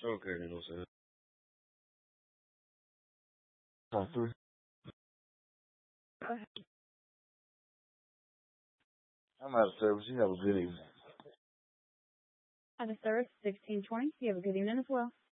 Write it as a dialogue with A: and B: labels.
A: Okay, you know what I'm saying? Three.
B: Go ahead.
A: I'm out of service. You have a good evening.
B: Out of service, 1620. You have a good evening as well.